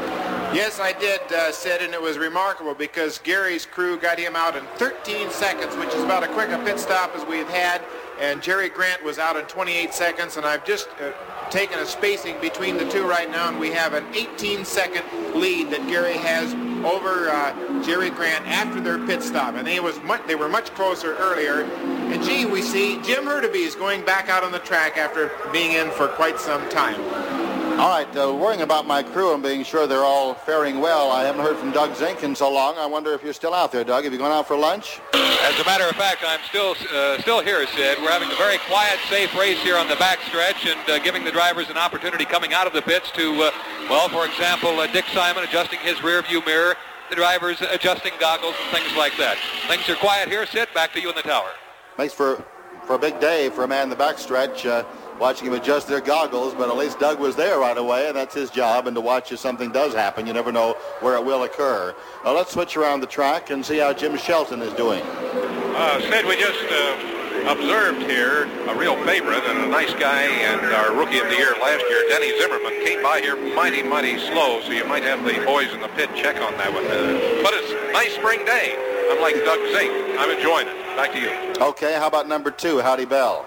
Yes, I did, Sid, and it was remarkable because Gary's crew got him out in 13 seconds, which is about as quick a pit stop as we've had, and Jerry Grant was out in 28 seconds, and I've just taken a spacing between the two right now, and we have an 18-second lead that Gary has over Jerry Grant after their pit stop, and they were much closer earlier. And gee, we see Jim Hurtubise going back out on the track after being in for quite some time. All right, worrying about my crew and being sure they're all faring well. I haven't heard from Doug Zink in so long. I wonder if you're still out there, Doug. Have you gone out for lunch? As a matter of fact, I'm still here, Sid. We're having a very quiet, safe race here on the backstretch and giving the drivers an opportunity coming out of the pits to, for example, Dick Simon adjusting his rear view mirror, the drivers adjusting goggles and things like that. Things are quiet here, Sid. Back to you in the tower. Makes for a big day for a man in the backstretch. Watching him adjust their goggles, but at least Doug was there right away, and that's his job, and to watch if something does happen. You never know where it will occur. Well, let's switch around the track and see how Jim Shelton is doing. Sid, we just observed here a real favorite and a nice guy and our rookie of the year last year, Denny Zimmerman, came by here mighty slow, so you might have the boys in the pit check on that one. But it's a nice spring day. I'm like Doug Zink. I'm enjoying it. Back to you. Okay, how about number 2, Howdy Bell?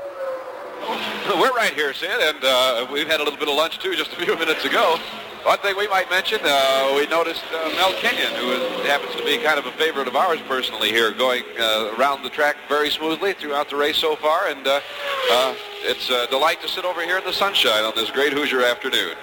We're right here, Sid, and we've had a little bit of lunch, too, just a few minutes ago. One thing we might mention, we noticed Mel Kenyon, who happens to be kind of a favorite of ours personally here, going around the track very smoothly throughout the race so far, and it's a delight to sit over here in the sunshine on this great Hoosier afternoon.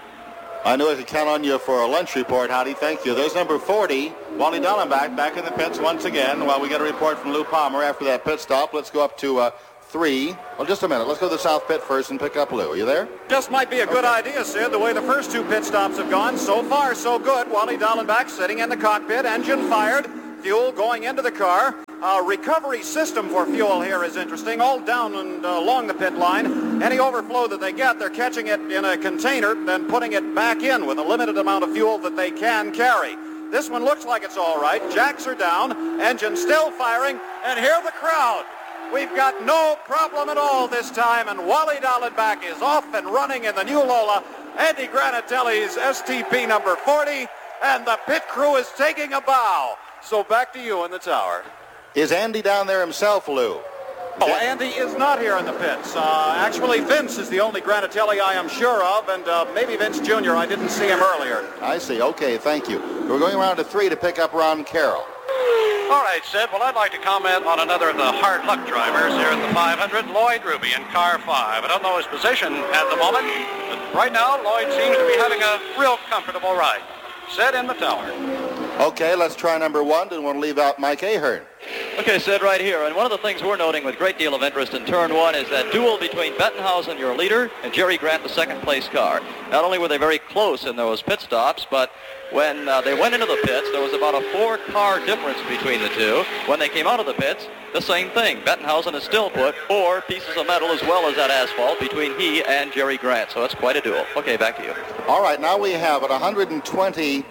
I knew I could count on you for a lunch report, Howdy. Thank you. There's number 40, Wally Dallenbach, back in the pits once again. While we get a report from Lou Palmer after that pit stop, let's go up to 3. Well, just a minute. Let's go to the south pit first and pick up Lou. Are you there? Just might be a good idea, Sid, the way the first 2 pit stops have gone. So far, so good. Wally Dallenbach sitting in the cockpit, engine fired, fuel going into the car. Recovery system for fuel here is interesting, all down and along the pit line. Any overflow that they get, they're catching it in a container, then putting it back in with a limited amount of fuel that they can carry. This one looks like it's all right. Jacks are down, engine still firing, and hear the crowd. We've got no problem at all this time, and Wally Dallenbach is off and running in the new Lola. Andy Granatelli's STP number 40, and the pit crew is taking a bow. So back to you in the tower. Is Andy down there himself, Lou? Oh, Andy is not here in the pits. Actually, Vince is the only Granatelli I am sure of, and maybe Vince Jr. I didn't see him earlier. I see. Okay, thank you. We're going around to 3 to pick up Ron Carroll. All right, Sid. Well, I'd like to comment on another of the hard luck drivers here in the 500, Lloyd Ruby in car 5. I don't know his position at the moment, but right now Lloyd seems to be having a real comfortable ride. Sid in the tower. Okay, let's try number 1, and we'll leave out Mike Ahern. Okay, Sid, right here. And one of the things we're noting with great deal of interest in turn 1 is that duel between Bettenhausen, your leader, and Jerry Grant, the second-place car. Not only were they very close in those pit stops, but when they went into the pits, there was about a 4-car difference between the two. When they came out of the pits, the same thing. Bettenhausen has still put 4 pieces of metal as well as that asphalt between he and Jerry Grant. So that's quite a duel. Okay, back to you. All right, now we have at 120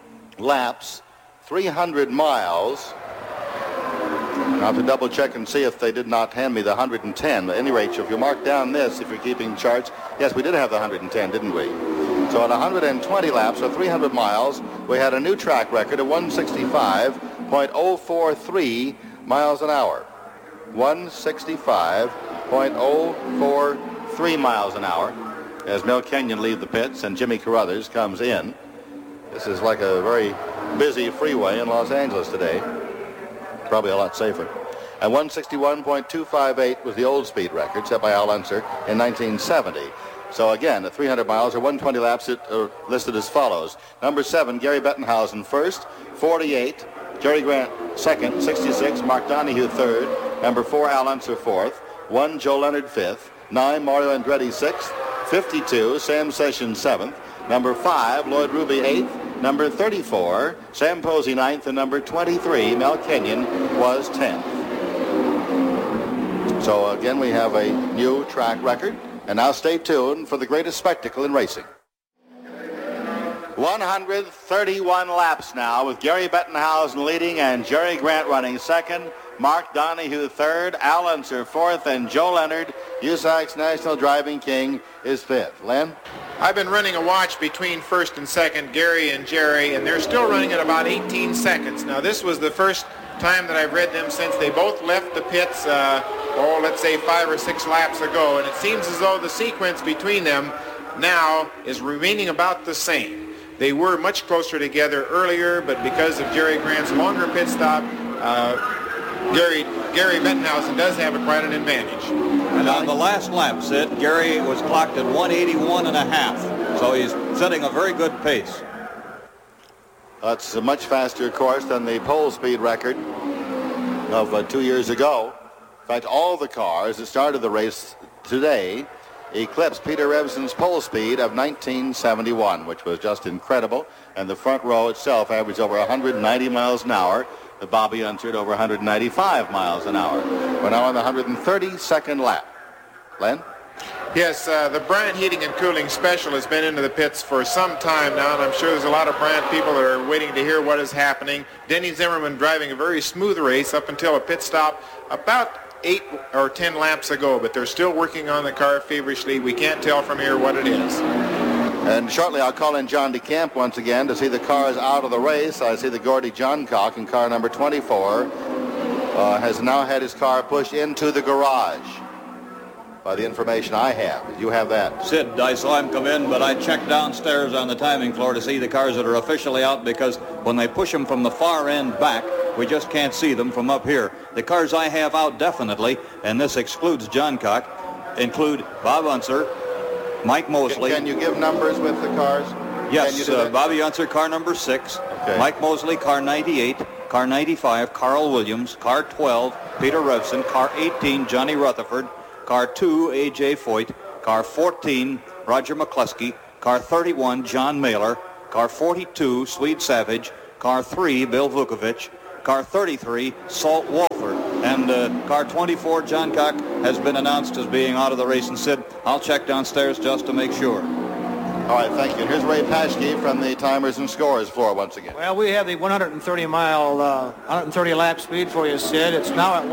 laps, 300 miles. I have to double check and see if they did not hand me the 110. At any rate, if you mark down this, if you're keeping charts, yes, we did have the 110, didn't we? So at 120 laps, or 300 miles, we had a new track record of 165.043 miles an hour. 165.043 miles an hour as Mel Kenyon leaves the pits and Jimmy Carruthers comes in. This is like a very busy freeway in Los Angeles today. Probably a lot safer. And 161.258 was the old speed record set by Al Unser in 1970. So again, at 300 miles or 120 laps, it listed as follows. Number 7, Gary Bettenhausen first, 48. Jerry Grant second, 66. Mark Donahue third. Number 4, Al Unser fourth. 1, Joe Leonard fifth. 9, Mario Andretti sixth. 52, Sam Sessions seventh. Number 5, Lloyd Ruby 8th. Number 34, Sam Posey 9th. And number 23, Mel Kenyon, was 10th. So again, we have a new track record. And now stay tuned for the greatest spectacle in racing. 131 laps now with Gary Bettenhausen leading and Jerry Grant running second. Mark Donahue third, Al Unser fourth, and Joe Leonard, USAC's National Driving King, is fifth. Len? I've been running a watch between first and second, Gary and Jerry, and they're still running at about 18 seconds. Now, this was the first time that I've read them since they both left the pits, let's say 5 or 6 laps ago, and it seems as though the sequence between them now is remaining about the same. They were much closer together earlier, but because of Jerry Grant's longer pit stop, Gary Bettenhausen does have quite an advantage. And on the last lap, Sid, Gary was clocked at 181.5, so he's setting a very good pace. That's a much faster course than the pole speed record of 2 years ago. In fact, all the cars that started the race today eclipsed Peter Revson's pole speed of 1971, which was just incredible. And the front row itself averaged over 190 miles an hour. The Bobby Unser over 195 miles an hour. We're now on the 132nd lap. Len? Yes, the Bryant Heating and Cooling Special has been into the pits for some time now, and I'm sure there's a lot of Bryant people that are waiting to hear what is happening. Denny Zimmerman driving a very smooth race up until a pit stop about 8 or 10 laps ago, but they're still working on the car feverishly. We can't tell from here what it is. And shortly I'll call in John DeCamp once again to see the cars out of the race. I see the Gordy Johncock in car number 24 has now had his car pushed into the garage. By the information I have. You have that. Sid, I saw him come in, but I checked downstairs on the timing floor to see the cars that are officially out, because when they push them from the far end back, we just can't see them from up here. The cars I have out definitely, and this excludes Johncock, include Bob Unser, Mike Mosley. Can you give numbers with the cars? Yes, Bobby Unser, car number 6. Okay. Mike Mosley, car 98. Car 95, Carl Williams. Car 12, Peter Revson. Car 18, Johnny Rutherford. Car 2, A.J. Foyt. Car 14, Roger McCluskey. Car 31, John Mailer. Car 42, Swede Savage. Car 3, Bill Vukovich. Car 33, Salt Walford. And car 24, Johncock, has been announced as being out of the race. And Sid, I'll check downstairs just to make sure. All right, thank you. And here's Ray Paschke from the timers and scores floor once again. Well, we have the 130 lap speed for you, Sid. It's now at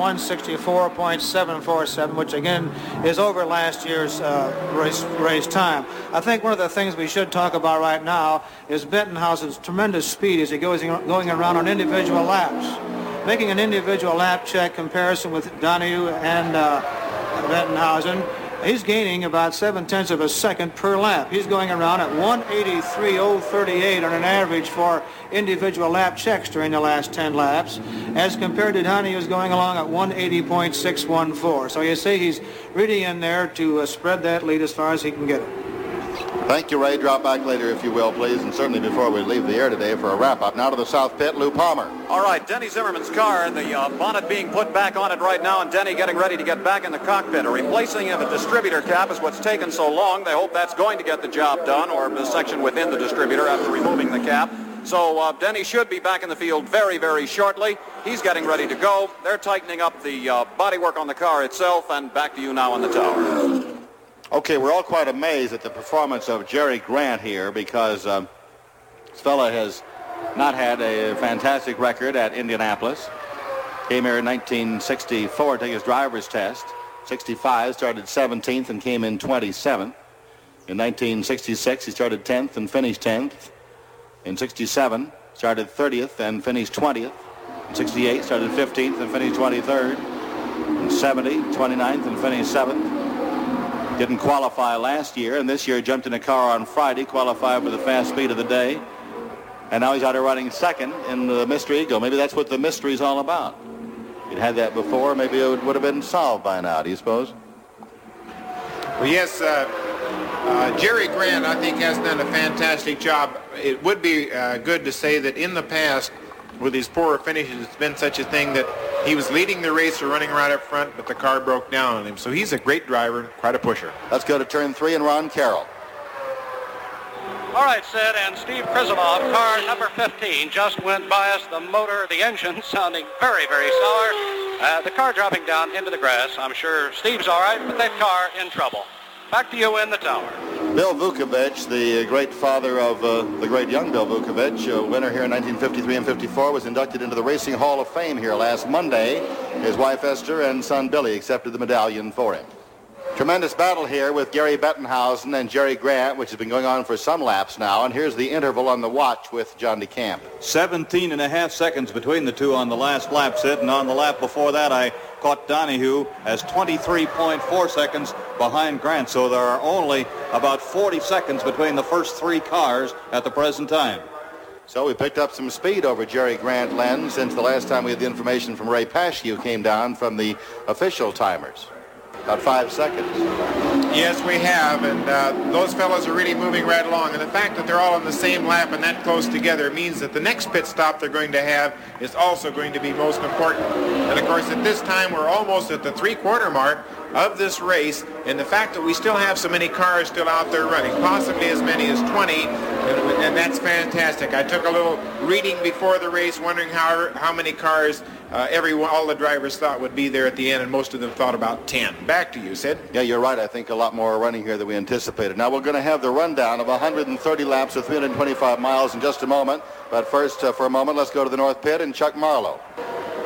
164.747, which again is over last year's race time. I think one of the things we should talk about right now is Bettenhausen's tremendous speed as he goes going around on individual laps. Making an individual lap check comparison with Donahue and Bettenhausen, he's gaining about 0.7 of a second per lap. He's going around at 183.038 on an average for individual lap checks during the last 10 laps, as compared to Donahue, who's going along at 180.614. So you see he's really in there to spread that lead as far as he can get it. Thank you, Ray. Drop back later, if you will, please, and certainly before we leave the air today for a wrap-up. Now to the south pit, Lou Palmer. All right, Denny Zimmerman's car, the bonnet being put back on it right now, and Denny getting ready to get back in the cockpit. A replacing of a distributor cap is what's taken so long. They hope that's going to get the job done, or the section within the distributor after removing the cap. So Denny should be back in the field very, very shortly. He's getting ready to go. They're tightening up the bodywork on the car itself, and back to you now on the tower. Okay, we're all quite amazed at the performance of Jerry Grant here, because this fella has not had a fantastic record at Indianapolis. Came here in 1964 to take his driver's test. 65, started 17th and came in 27th. In 1966, he started 10th and finished 10th. In 67, started 30th and finished 20th. In 68, started 15th and finished 23rd. In 70, 29th and finished 7th. Didn't qualify last year, and this year jumped in a car on Friday, qualified for the fast speed of the day. And now he's out there running second in the Mystery Eagle. Maybe that's what the mystery's all about. If you'd had that before, maybe it would have been solved by now, do you suppose? Well, yes, Jerry Grant, I think, has done a fantastic job. It would be good to say that in the past, with these poorer finishes, it's been such a thing that he was leading the race or running right up front, but the car broke down on him. So he's a great driver, quite a pusher. Let's go to turn 3 and Ron Carroll. All right, Sid, and Steve Krizimov, car number 15, just went by us. The motor, the engine sounding very, very sour. The car dropping down into the grass. I'm sure Steve's all right, but that car in trouble. Back to you in the tower. Bill Vukovich, the great father of the great young Bill Vukovich, winner here in 1953 and 54, was inducted into the Racing Hall of Fame here last Monday. His wife Esther and son Billy accepted the medallion for him. Tremendous battle here with Gary Bettenhausen and Jerry Grant, which has been going on for some laps now. And here's the interval on the watch with John DeCamp. 17.5 seconds between the two on the last lap, Sid, and on the lap before that I caught Donahue as 23.4 seconds behind Grant. So there are only about 40 seconds between the first three cars at the present time. So we picked up some speed over Jerry Grant, Len, since the last time we had the information from Ray Paschke, who came down from the official timers. About 5 seconds. Yes, we have, and those fellows are really moving right along. And the fact that they're all on the same lap and that close together means that the next pit stop they're going to have is also going to be most important. And of course, at this time, we're almost at the three-quarter mark of this race, and the fact that we still have so many cars still out there running, possibly as many as 20, and that's fantastic. I took a little reading before the race, wondering how many cars all the drivers thought would be there at the end, and most of them thought about 10. Back to you, Sid. Yeah, you're right. I think a lot more are running here than we anticipated. Now we're going to have the rundown of 130 laps of 325 miles in just a moment. But first, for a moment, let's go to the North Pit and Chuck Marlowe.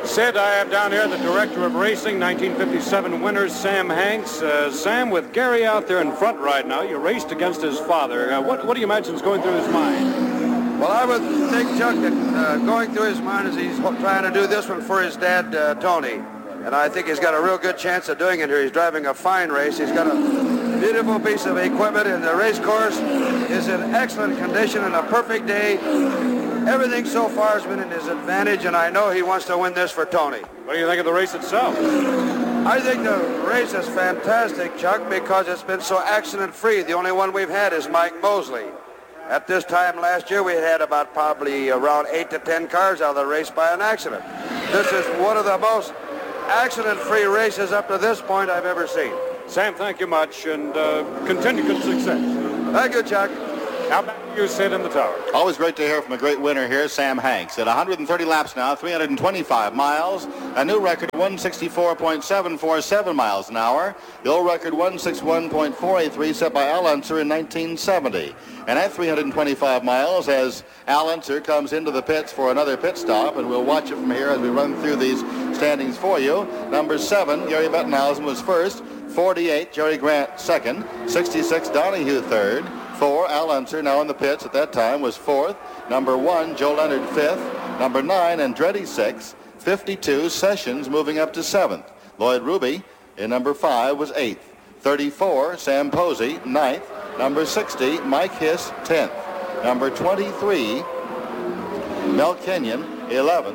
Sid, I have down here the director of racing, 1957 winner Sam Hanks. Sam, with Gary out there in front right now, you raced against his father. What do you imagine is going through his mind? Well, I would think, Chuck, that going through his mind is he's trying to do this one for his dad, Tony. And I think he's got a real good chance of doing it here. He's driving a fine race. He's got a beautiful piece of equipment, and the race course is in excellent condition and a perfect day. Everything so far has been in his advantage, and I know he wants to win this for Tony. What do you think of the race itself? I think the race is fantastic, Chuck, because it's been so accident-free. The only one we've had is Mike Mosley. At this time last year, we had about probably around 8 to 10 cars out of the race by an accident. This is one of the most accident-free races up to this point I've ever seen. Sam, thank you much, and continue good success. Thank you, Chuck. Now back to you, Sid, in the tower. Always great to hear from a great winner here, Sam Hanks. At 130 laps now, 325 miles, a new record 164.747 miles an hour. The old record 161.483 set by Al Unser in 1970. And at 325 miles, as Al Unser comes into the pits for another pit stop, and we'll watch it from here as we run through these standings for you. Number 7, Gary Bettenhausen was first. 48, Jerry Grant second. 66, Donahue third. 4, Al Unser, now in the pits at that time, was fourth. Number 1, Joe Leonard fifth. Number 9, Andretti sixth. 52, Sessions moving up to seventh. Lloyd Ruby in number 5 was eighth. 34, Sam Posey ninth. Number 60, Mike Hiss 10th. Number 23, Mel Kenyon 11th.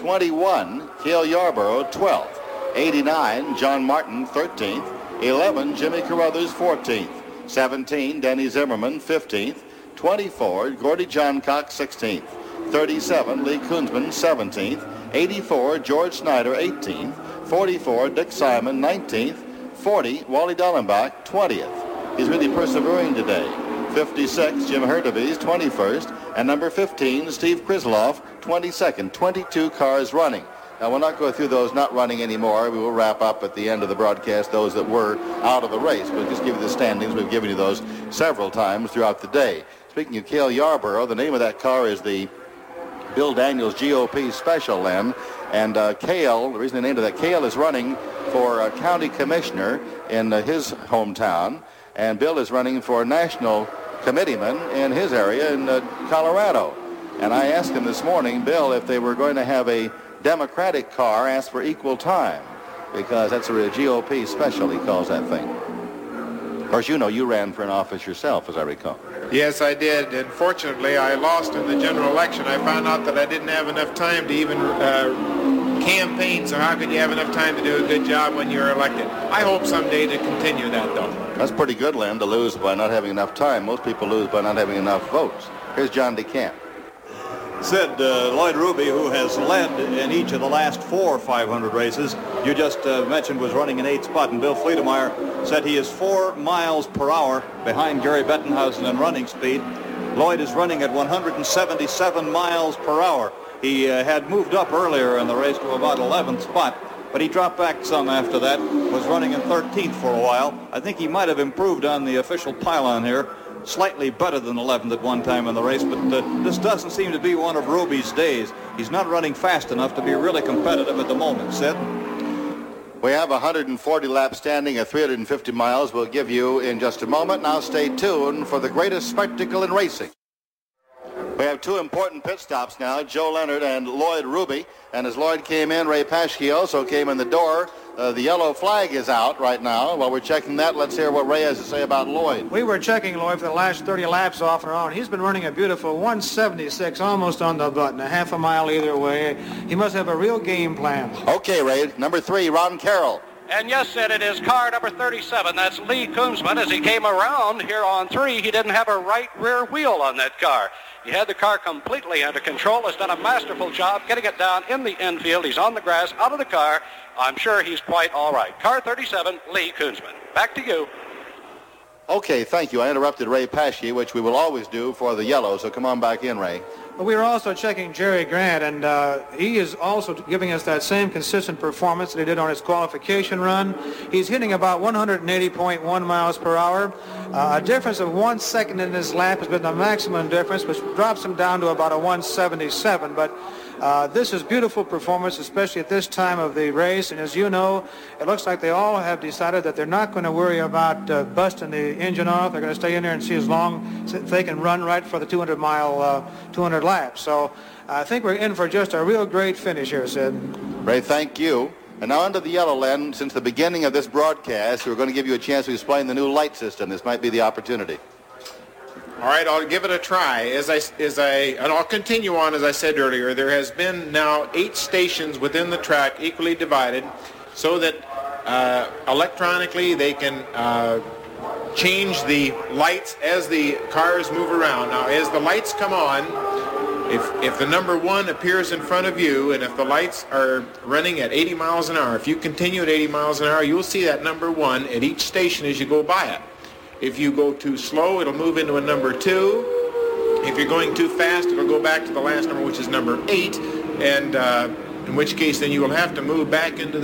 21, Cale Yarborough 12th. 89, John Martin 13th. 11, Jimmy Carruthers 14th. 17, Denny Zimmerman 15th. 24, Gordy Johncock 16th. 37, Lee Koonsman 17th. 84, George Snyder 18th. 44, Dick Simon 19th. 40, Wally Dallenbach 20th. He's really persevering today. 56, Jim Hurtubise 21st. And number 15, Steve Krisloff 22nd. 22 cars running. Now, we'll not go through those not running anymore. We will wrap up at the end of the broadcast those that were out of the race. We'll just give you the standings. We've given you those several times throughout the day. Speaking of Cale Yarborough, the name of that car is the Bill Daniels GOP Special, Len. And Cale, the reason they named it that, Cale is running for county commissioner in his hometown. And Bill is running for national committeeman in his area in Colorado. And I asked him this morning, Bill, if they were going to have a Democratic car, asked for equal time, because that's a GOP special, he calls that thing. Of course, you know you ran for an office yourself, as I recall. Yes, I did. Unfortunately, I lost in the general election. I found out that I didn't have enough time to even campaign, so how could you have enough time to do a good job when you're elected? I hope someday to continue that, though. That's pretty good, Len, to lose by not having enough time. Most people lose by not having enough votes. Here's John DeCamp. Sid, Lloyd Ruby, who has led in each of the last 4 500 races, you just mentioned was running an 8th spot, and Bill Fleetemeyer said he is 4 miles per hour behind Gary Bettenhausen in running speed. Lloyd is running at 177 miles per hour. He had moved up earlier in the race to about 11th spot, but he dropped back some after that, was running in 13th for a while. I think he might have improved on the official pylon here. Slightly better than 11th at one time in the race, but this doesn't seem to be one of Ruby's days. He's not running fast enough to be really competitive at the moment. Sid? We have 140 laps standing at 350 miles. We'll give you in just a moment. Now stay tuned for the greatest spectacle in racing. We have 2 important pit stops now, Joe Leonard and Lloyd Ruby. And as Lloyd came in, Ray Paschke also came in the door. The yellow flag is out right now. While we're checking that, let's hear what Ray has to say about Lloyd. We were checking Lloyd for the last 30 laps off and on. He's been running a beautiful 176, almost on the button, a half a mile either way. He must have a real game plan. Okay, Ray. Number 3, Ron Carroll. And yes, Sid, it is car number 37. That's Lee Koonsman. As he came around here on 3, he didn't have a right rear wheel on that car. He had the car completely under control, has done a masterful job getting it down in the infield. He's on the grass, out of the car. I'm sure he's quite all right. Car 37, Lee Koonsman. Back to you. Okay, thank you. I interrupted Ray Paschke, which we will always do for the yellow, so come on back in, Ray. But we were also checking Jerry Grant, and he is also giving us that same consistent performance that he did on his qualification run. He's hitting about 180.1 miles per hour. A difference of 1 second in his lap has been the maximum difference, which drops him down to about a 177. But This is beautiful performance, especially at this time of the race. And as you know, it looks like they all have decided that they're not going to worry about busting the engine off. They're going to stay in there and see as long as they can run right for the 200 laps. So I think we're in for just a real great finish here, Sid. Ray, thank you. And now under the yellow, Len, since the beginning of this broadcast, we're going to give you a chance to explain the new light system. This might be the opportunity. All right, I'll give it a try. And I'll continue on, as I said earlier. There has been now 8 stations within the track, equally divided, so that electronically they can change the lights as the cars move around. Now, as the lights come on, if the number 1 appears in front of you, and if the lights are running at 80 miles an hour, if you continue at 80 miles an hour, you'll see that number 1 at each station as you go by it. If you go too slow, it'll move into a number 2. If you're going too fast, it'll go back to the last number, which is number 8, and in which case then you will have to move back into the